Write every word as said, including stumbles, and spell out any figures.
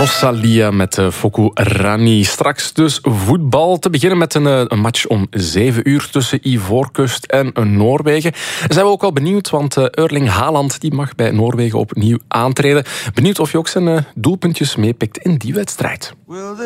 Rosalia met uh, Foku Rani. Straks dus voetbal. Te beginnen met een, een match om zeven uur tussen Ivoorkust en Noorwegen. Zijn we ook al benieuwd, want uh, Erling Haaland die mag bij Noorwegen opnieuw aantreden. Benieuwd of je ook zijn uh, doelpuntjes meepikt in die wedstrijd.